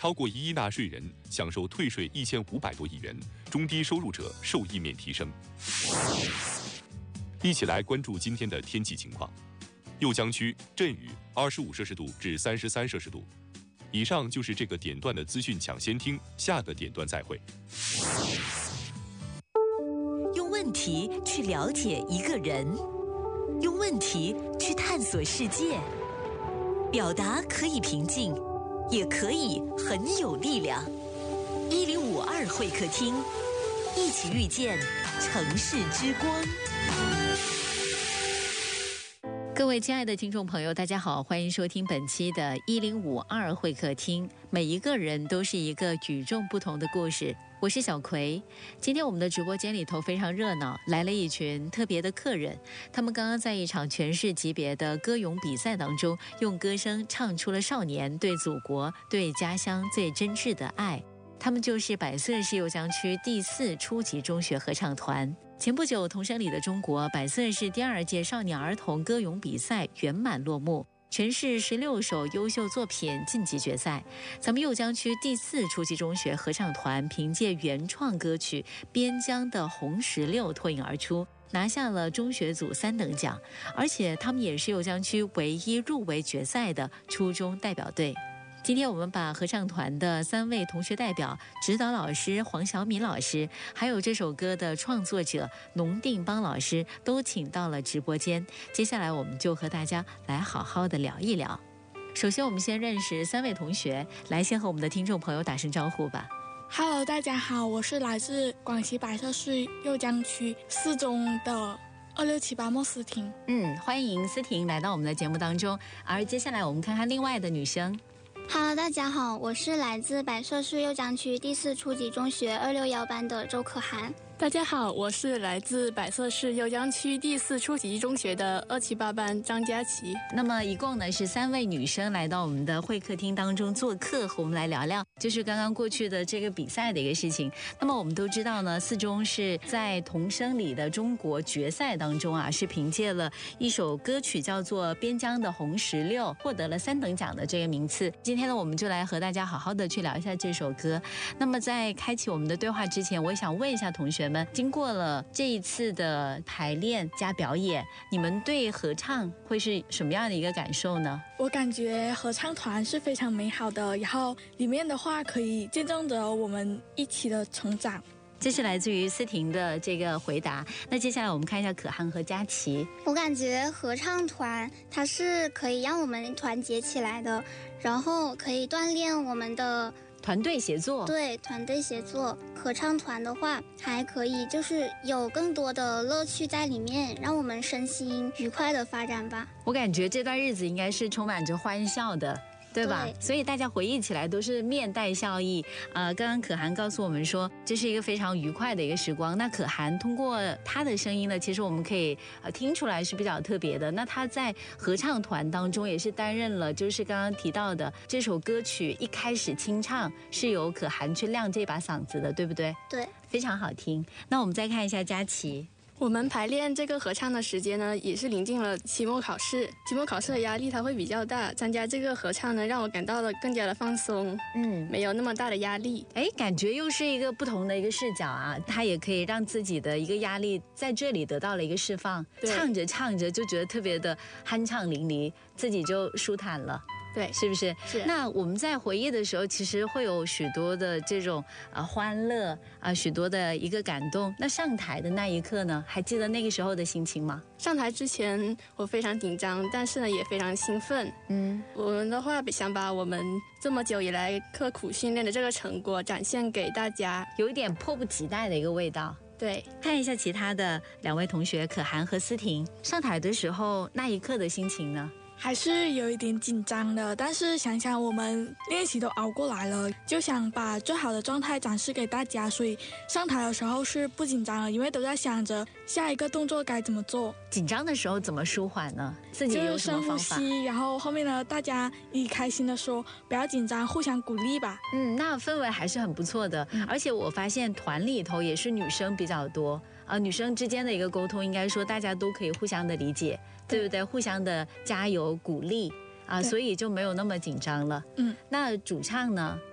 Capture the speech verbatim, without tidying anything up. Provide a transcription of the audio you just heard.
超过一亿纳税人享受退税一千五百多亿元，中低收入者受益面提升。一起来关注今天的天气情况。右江区阵雨，二十五摄氏度至三十三摄氏度。以上就是这个点段的资讯抢先听，下个点段再会。 用问题去了解一个人，用问题去探索世界。表达可以平静，也可以很有力量。一零五二会客厅，一起遇见城市之光。各位亲爱的听众朋友，大家好，欢迎收听本期的一零五二会客厅。每一个人都是一个与众不同的故事。我是小葵。今天我们的直播间里头非常热闹，来了一群特别的客人。他们刚刚在一场全市级别的歌咏比赛当中，用歌声唱出了少年对祖国、对家乡最真挚的爱。他们就是百色市右江区第四初级中学合唱团。前不久，童声里的中国百色市第二届少年儿童歌咏比赛圆满落幕，全市十六首优秀作品晋级决赛。咱们右江区第四初级中学合唱团凭借原创歌曲《边疆的红石榴》脱颖而出，拿下了中学组三等奖，而且他们也是右江区唯一入围决赛的初中代表队。今天我们把合唱团的三位同学代表、指导老师黄晓敏老师，还有这首歌的创作者农定邦老师都请到了直播间。接下来我们就和大家来好好的聊一聊。首先我们先认识三位同学，来先和我们的听众朋友打声招呼吧。 Hello， 大家好，我是来自广西百色市右江区四中的二六七八莫思婷。 嗯，欢迎思婷来到我们的节目当中。而接下来我们看看另外的女生。 Hello， 大家好，我是来自百色市右江区第四初级中学二六幺班的周可涵。 大家好，我是来自百色市右江区第四初级中学的二七八班张佳琪。 那么一共呢是三位女生来到我们的会客厅当中做客，和我们来聊聊就是刚刚过去的这个比赛的一个事情。那么我们都知道呢，四中是在童声里的中国决赛当中啊，是凭借了一首歌曲叫做《边疆的红石榴》获得了三等奖的这个名次。今天呢，我们就来和大家好好的去聊一下这首歌。那么在开启我们的对话之前，我也想问一下同学们，经过了这一次的排练加表演，你们对合唱会是什么样的一个感受呢？ 我感觉合唱团是非常美好的，然后里面的话可以见证着我们一起的成长。 这是来自于思婷的这个回答。那接下来我们看一下可涵和佳琪。 我感觉合唱团它是可以让我们团结起来的，然后可以锻炼我们的团队协作。 对，团队协作。合唱团的话还可以就是有更多的乐趣在里面，让我们身心愉快的发展吧。 我感觉这段日子应该是充满着欢笑的，对吧？ 对， 所以大家回忆起来都是面带笑意。呃，刚刚可涵告诉我们说，这是一个非常愉快的一个时光。那可涵通过她的声音呢，其实我们可以呃听出来是比较特别的。那她在合唱团当中也是担任了，就是刚刚提到的这首歌曲一开始清唱是由可涵去亮这把嗓子的，对不对？ 对， 非常好听。那我们再看一下佳琪。 我们排练这个合唱的时间呢，也是临近了期末考试。期末考试的压力它会比较大，参加这个合唱呢，让我感到了更加的放松，嗯，没有那么大的压力。 哎，感觉又是一个不同的一个视角啊，它也可以让自己的一个压力在这里得到了一个释放。唱着唱着就觉得特别的酣畅淋漓，自己就舒坦了。 对， 是不是？ 是。 那我们在回忆的时候，其实会有许多的这种呃欢乐啊、呃，许多的一个感动。那上台的那一刻呢，还记得那个时候的心情吗？ 上台之前我非常紧张，但是呢也非常兴奋。嗯，我们的话想把我们这么久以来刻苦训练的这个成果展现给大家， 有一点迫不及待的一个味道。 对， 看一下其他的两位同学可涵和思婷上台的时候那一刻的心情呢？ 还是有一点紧张的，但是想想我们练习都熬过来了，就想把最好的状态展示给大家，所以上台的时候是不紧张了，因为都在想着下一个动作该怎么做。 紧张的时候怎么舒缓呢？自己有什么方法？ 就是深呼吸，然后后面呢，大家一开心的说不要紧张，互相鼓励吧。 嗯，那氛围还是很不错的，嗯、而且我发现团里头也是女生比较多。呃，女生之间的一个沟通，应该说大家都可以互相的理解，对不对？互相的加油鼓励啊，所以就没有那么紧张了。嗯，那主唱呢？